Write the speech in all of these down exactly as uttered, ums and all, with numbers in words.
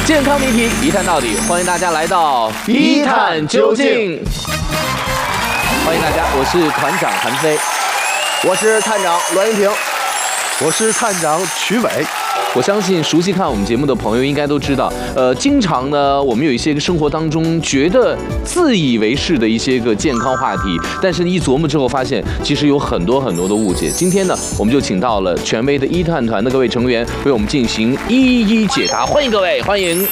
健康谜题一探到底，欢迎大家来到一探究竟。欢迎大家，我是团长韩飞， 我是探长栾云平， 我是探长曲伟。 我相信熟悉看我们节目的朋友应该都知道，呃，经常呢，我们有一些个生活当中觉得自以为是的一些个健康话题，但是一琢磨之后发现，其实有很多很多的误解。今天呢，我们就请到了权威的一探团的各位成员，为我们进行一一解答。欢迎各位，欢迎。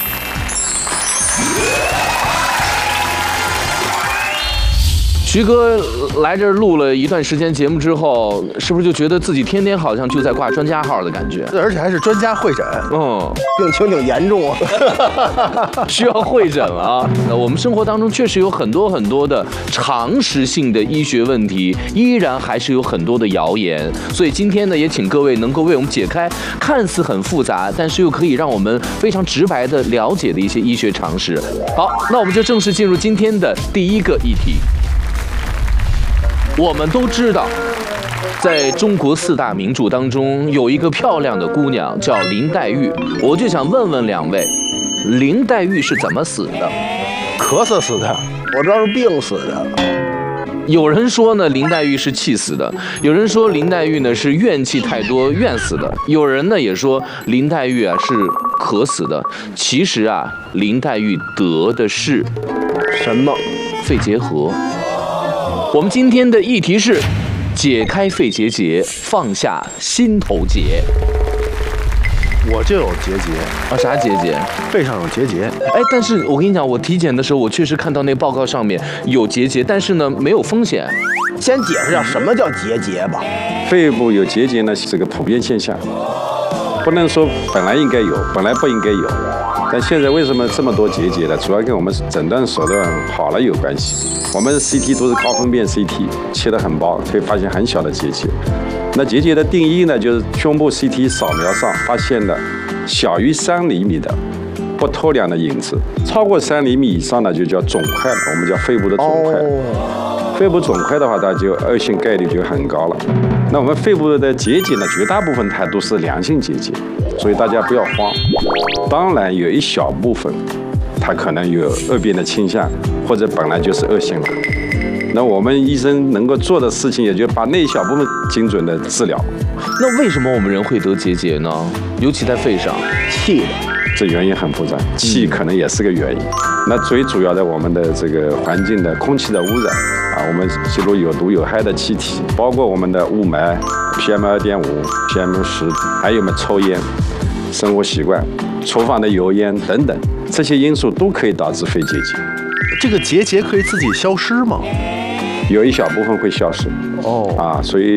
徐哥来这儿录了一段时间节目之后，是不是就觉得自己天天好像就在挂专家号的感觉？ 而且还是专家会诊， 嗯， 病情挺严重啊， 需要会诊了啊。那我们生活当中确实有很多很多的常识性的医学问题，依然还是有很多的谣言。所以今天呢，也请各位能够为我们解开看似很复杂，但是又可以让我们非常直白的了解的一些医学常识。好，那我们就正式进入今天的第一个议题。我们都知道，在中国四大名著当中，有一个漂亮的姑娘叫林黛玉。我就想问问两位，林黛玉是怎么死的？ 咳嗽死的， 我知道是病死的。 有人说呢，林黛玉是气死的；有人说林黛玉呢是怨气太多怨死的；有人呢也说林黛玉啊是渴死的。其实啊，林黛玉得的是什么？ 肺结核。我们今天的议题是解开肺结节，放下心头结。 我就有结节啊，啥结节？ 背上有结节。 哎，但是我跟你讲，我体检的时候，我确实看到那报告上面有结节，但是呢没有风险。 先解释下什么叫结节吧。 肺部有结节呢是个普遍现象，不能说本来应该有，本来不应该有。但现在为什么这么多结节呢？主要跟我们诊断手段好了有关系。我们 C T 都是高分辨 C T， 切得很薄，可以发现很小的结节。那结节的定义呢，就是胸部 C T 扫描上发现的小于三厘米的不透亮的影子，超过三厘米以上呢，就叫肿块了，我们叫肺部的肿块。哦、肺部肿块的话，它就恶性概率就很高了。那我们肺部的结节呢，绝大部分它都是良性结节，所以大家不要慌。当然有一小部分，它可能有恶变的倾向，或者本来就是恶性了。那我们医生能够做的事情，也就把那一小部分精准的治疗。 那为什么我们人会得结节呢？尤其在肺上， 气的， 这原因很复杂，气可能也是个原因。那最主要的，我们的这个环境的空气的污染啊，我们吸入有毒有害的气体，包括我们的雾霾 P M 二点五、P M 十，还有我们抽烟、生活习惯、厨房的油烟等等，这些因素都可以导致肺结节。 这个结节可以自己消失吗？ 有一小部分会消失。哦，啊，所以